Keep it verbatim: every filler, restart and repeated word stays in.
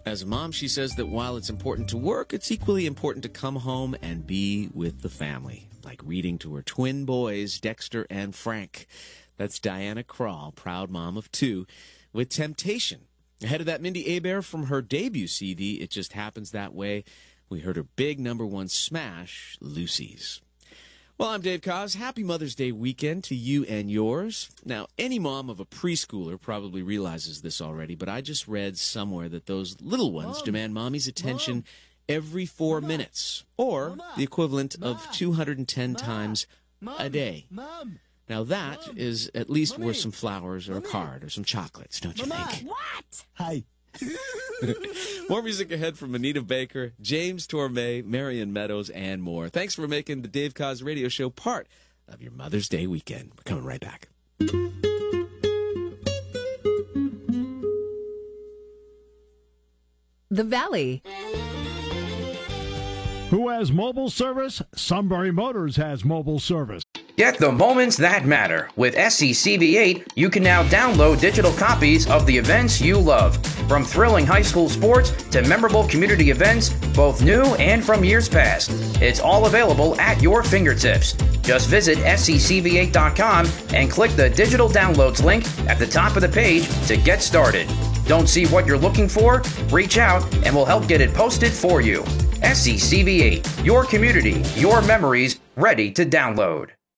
As a mom, she says that while it's important to work, it's equally important to come home and be with the family, like reading to her twin boys, Dexter and Frank. That's Diana Krall, proud mom of two, with Temptation. Ahead of that, Mindy Abair from her debut C D, It Just Happens That Way, we heard her big number one smash, Lucy's. Well, I'm Dave Koz. Happy Mother's Day weekend to you and yours. Now, any mom of a preschooler probably realizes this already, but I just read somewhere that those little ones Mom. demand mommy's attention Mom. every four Mama. minutes, or Mama. the equivalent Mama. of two hundred ten Mama. times Mom. a day. Mom. Now, that Mom. is at least Mommy. worth some flowers or Mommy. a card or some chocolates, don't you Mama. think? What? Hi. More music ahead from Anita Baker, James Tormé, Marion Meadows, and more. Thanks for making the Dave Koz Radio Show part of your Mother's Day weekend. We're coming right back. The Valley. Who has mobile service? Sunbury Motors has mobile service. Get the moments that matter. With S C C V eight, you can now download digital copies of the events you love. From thrilling high school sports to memorable community events, both new and from years past. It's all available at your fingertips. Just visit S C C V eight dot com and click the digital downloads link at the top of the page to get started. Don't see what you're looking for? Reach out and we'll help get it posted for you. S C C V eight, your community, your memories, ready to download.